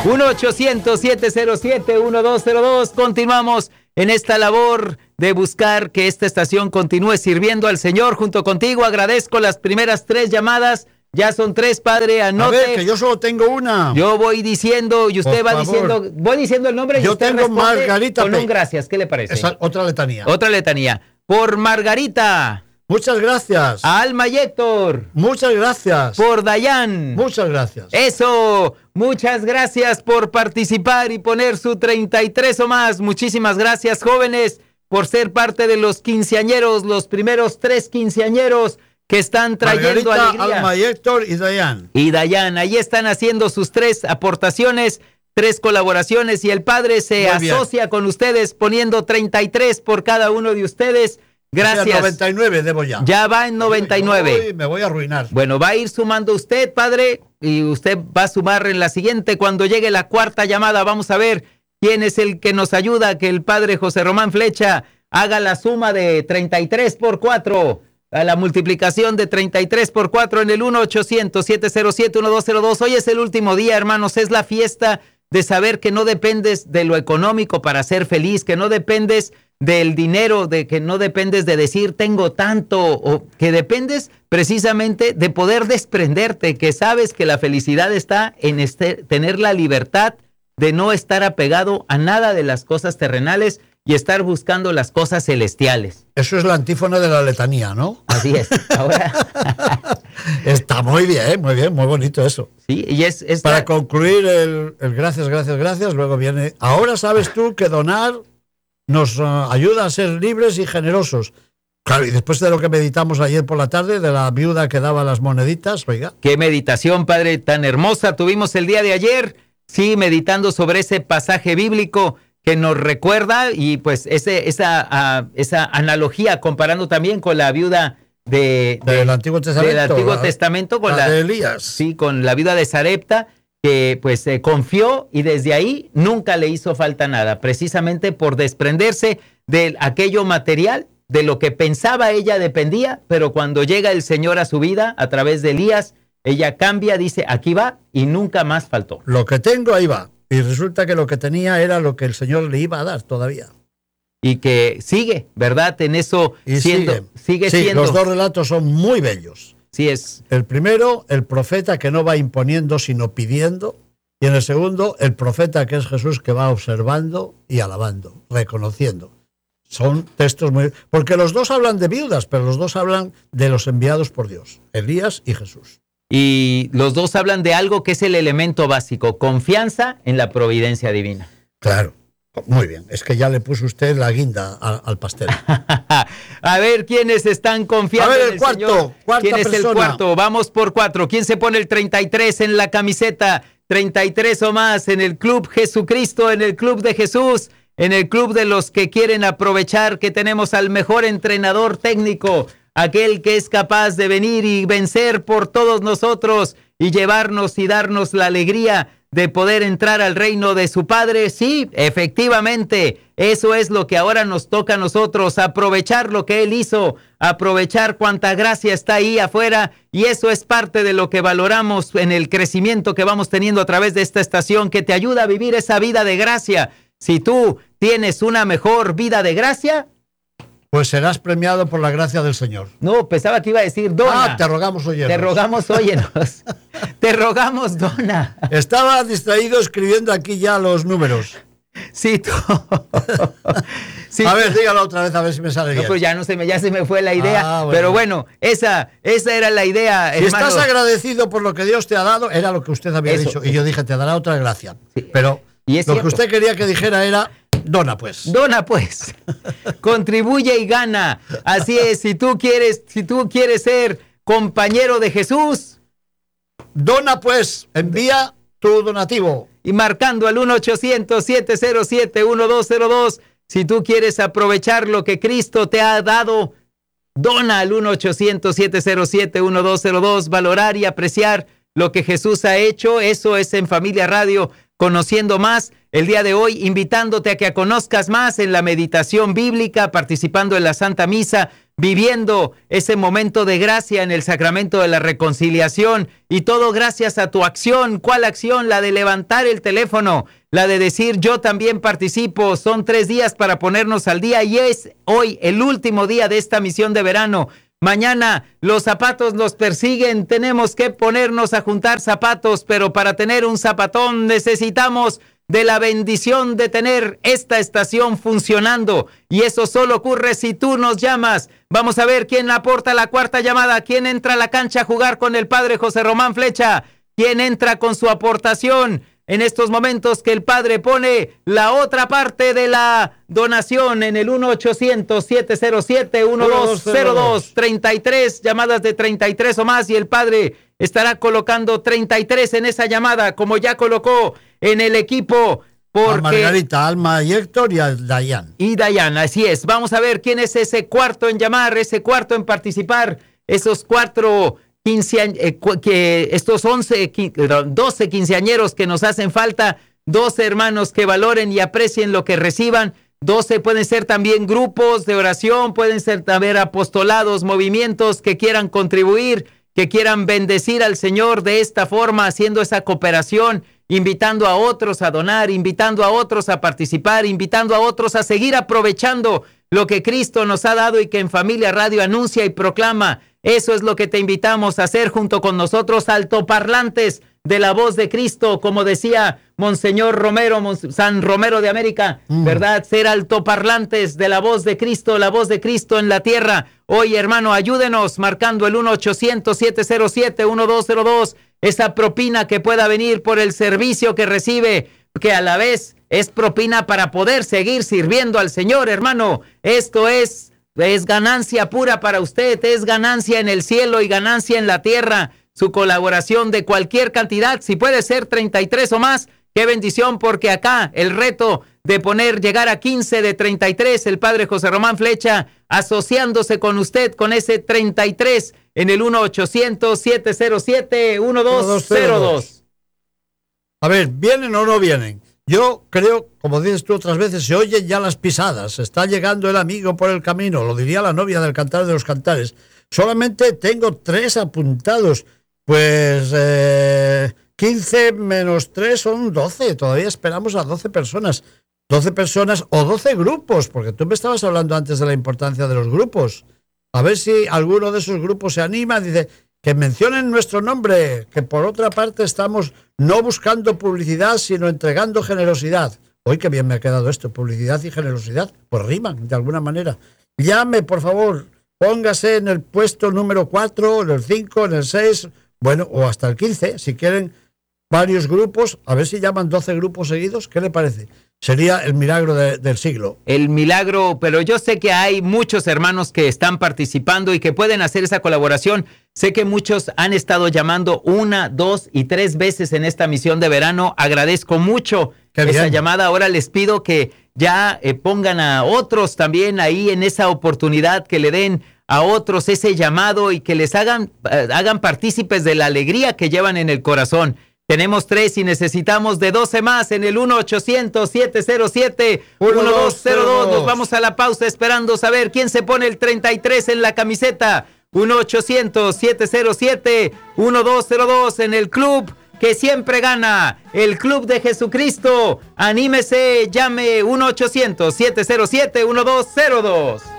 1-800-707-1202. Continuamos en esta labor de buscar que esta estación continúe sirviendo al Señor junto contigo. Agradezco las primeras 3 llamadas. Ya son 3, padre, anote. A ver, que yo solo tengo una. Yo voy diciendo y usted va diciendo, voy diciendo el nombre y yo usted tengo responde Margarita con un gracias. ¿Qué le parece? Esa, otra letanía. Otra letanía. Por Margarita. Muchas gracias. A Alma y Héctor. Muchas gracias. Por Dayan. Muchas gracias. Eso. Muchas gracias por participar y poner su 33 o más. Muchísimas gracias, jóvenes, por ser parte de los quinceañeros, los primeros 3 quinceañeros que están trayendo Margarita, alegría. Alma y Héctor y Dayan. Y Dayan, ahí están haciendo sus 3 aportaciones, 3 colaboraciones y el padre se asocia con ustedes poniendo 33 por cada uno de ustedes. Gracias. O sea, 99 debo ya. Ya va en 99. Me voy a arruinar. Bueno, va a ir sumando usted, padre, y usted va a sumar en la siguiente. Cuando llegue la 4ª llamada, vamos a ver quién es el que nos ayuda, que el padre José Román Flecha haga la suma de 33 por 4. A la multiplicación de 33 por 4 en el 1-800-707-1202. Hoy es el último día, hermanos, es la fiesta de saber que no dependes de lo económico para ser feliz, que no dependes del dinero, de que no dependes de decir tengo tanto, o que dependes precisamente de poder desprenderte, que sabes que la felicidad está en tener la libertad de no estar apegado a nada de las cosas terrenales y estar buscando las cosas celestiales. Eso es la antífona de la letanía, ¿no? Así es. Ahora está muy bien, muy bonito eso. Sí, y es para concluir el gracias, luego viene, ahora sabes tú que donar nos ayuda a ser libres y generosos. Claro, y después de lo que meditamos ayer por la tarde, de la viuda que daba las moneditas, oiga. Qué meditación, padre, tan hermosa tuvimos el día de ayer, sí, meditando sobre ese pasaje bíblico que nos recuerda, y pues esa analogía, comparando también con la viuda del Antiguo Testamento, con la de Elías. Sí, con la viuda de Sarepta, que pues confió y desde ahí nunca le hizo falta nada, precisamente por desprenderse de aquello material, de lo que pensaba ella dependía, pero cuando llega el Señor a su vida a través de Elías, ella cambia, dice, aquí va, y nunca más faltó. Lo que tengo, ahí va. Y resulta que lo que tenía era lo que el Señor le iba a dar todavía. Y que sigue, ¿verdad? En eso y sigue sí, siendo. Los 2 relatos son muy bellos. Sí es. El primero, el profeta que no va imponiendo sino pidiendo. Y en el segundo, el profeta que es Jesús que va observando y alabando, reconociendo. Son textos muy... Porque los 2 hablan de viudas, pero los 2 hablan de los enviados por Dios, Elías y Jesús. Y los 2 hablan de algo que es el elemento básico, confianza en la providencia divina. Claro, muy bien. Es que ya le puso usted la guinda al pastel. A ver, ¿quiénes están confiando en el Señor? ¿Quién es el cuarto? Vamos por 4. ¿Quién se pone el 33 en la camiseta? 33 o más en el Club Jesucristo, en el Club de Jesús, en el club de los que quieren aprovechar que tenemos al mejor entrenador técnico, aquel que es capaz de venir y vencer por todos nosotros y llevarnos y darnos la alegría de poder entrar al reino de su Padre. Sí, efectivamente, eso es lo que ahora nos toca a nosotros, aprovechar lo que Él hizo, aprovechar cuánta gracia está ahí afuera, y eso es parte de lo que valoramos en el crecimiento que vamos teniendo a través de esta estación, que te ayuda a vivir esa vida de gracia. Si tú tienes una mejor vida de gracia, pues serás premiado por la gracia del Señor. No, pensaba que iba a decir dona. Te rogamos, óyenos. Te rogamos, óyenos. Te rogamos, dona. Estaba distraído escribiendo aquí ya los números. Sí, tú. Sí, a ver, dígalo otra vez, a ver si me sale bien. No, pues ya se me fue la idea. Bueno. Pero bueno, esa era la idea, si hermano. Estás agradecido por lo que Dios te ha dado, era lo que usted había dicho. Y yo dije, te dará otra gracia. Sí. Pero lo que usted quería que dijera era... Dona pues. Contribuye y gana. Así es, si tú quieres ser compañero de Jesús, dona pues, envía tu donativo. Y marcando al 1-800-707-1202, si tú quieres aprovechar lo que Cristo te ha dado, dona al 1-800-707-1202, valorar y apreciar lo que Jesús ha hecho. Eso es En Familia Radio, conociendo más el día de hoy, invitándote a que conozcas más en la meditación bíblica, participando en la Santa Misa, viviendo ese momento de gracia en el sacramento de la reconciliación, y todo gracias a tu acción. ¿Cuál acción? La de levantar el teléfono, la de decir yo también participo. Son 3 días para ponernos al día y es hoy el último día de esta misión de verano. Mañana los zapatos nos persiguen, tenemos que ponernos a juntar zapatos, pero para tener un zapatón necesitamos de la bendición de tener esta estación funcionando, y eso solo ocurre si tú nos llamas. Vamos a ver quién aporta la cuarta llamada, quién entra a la cancha a jugar con el padre José Román Flecha, quién entra con su aportación en estos momentos que el padre pone la otra parte de la donación en el 1-800-707-1202, 33 llamadas de 33 o más, y el padre estará colocando 33 en esa llamada, como ya colocó en el equipo. A Margarita, Alma y Héctor y a Dayan. Y Dayan, así es. Vamos a ver quién es ese cuarto en llamar, ese cuarto en participar, esos 4 estos 12 quinceañeros que nos hacen falta, 12 hermanos que valoren y aprecien lo que reciban. 12 pueden ser también grupos de oración, pueden ser también apostolados, movimientos que quieran contribuir, que quieran bendecir al Señor de esta forma, haciendo esa cooperación, invitando a otros a donar, invitando a otros a participar, invitando a otros a seguir aprovechando lo que Cristo nos ha dado y que en Familia Radio anuncia y proclama. Eso es lo que te invitamos a hacer junto con nosotros, altoparlantes de la voz de Cristo, como decía Monseñor Romero, San Romero de América, ¿verdad? Ser altoparlantes de la voz de Cristo en la tierra. Hoy, hermano, ayúdenos marcando el 1-800-707-1202, esa propina que pueda venir por el servicio que recibe, que a la vez es propina para poder seguir sirviendo al Señor, hermano. Esto es ganancia pura para usted, es ganancia en el cielo y ganancia en la tierra. Su colaboración de cualquier cantidad, si puede ser 33 o más, qué bendición, porque acá el reto de llegar a 15 de 33, el padre José Román Flecha asociándose con usted con ese 33 en el 1-800-707-1202. A ver, ¿vienen o no vienen? Yo creo, como dices tú otras veces, se oyen ya las pisadas, está llegando el amigo por el camino, lo diría la novia del Cantar de los Cantares. Solamente tengo 3 apuntados, pues 15 menos 3 son 12, todavía esperamos a 12 personas. 12 personas o 12 grupos, porque tú me estabas hablando antes de la importancia de los grupos. A ver si alguno de esos grupos se anima, dice que mencionen nuestro nombre, que por otra parte estamos no buscando publicidad, sino entregando generosidad. Hoy qué bien me ha quedado esto, publicidad y generosidad, pues riman de alguna manera. Llame, por favor, póngase en el puesto número 4, en el 5, en el 6, bueno, o hasta el 15, si quieren varios grupos, a ver si llaman 12 grupos seguidos, ¿qué le parece? Sería el milagro del siglo. El milagro, pero yo sé que hay muchos hermanos que están participando y que pueden hacer esa colaboración. Sé que muchos han estado llamando 1, 2 y 3 veces en esta misión de verano. Agradezco mucho esa llamada. Ahora les pido que ya pongan a otros también ahí en esa oportunidad, que le den a otros ese llamado y que les hagan partícipes de la alegría que llevan en el corazón. Tenemos 3 y necesitamos de 12 más en el 1-800-707-1202. Nos vamos a la pausa esperando saber quién se pone el 33 en la camiseta. 1-800-707-1202 en el club que siempre gana, el Club de Jesucristo. Anímese, llame 1-800-707-1202.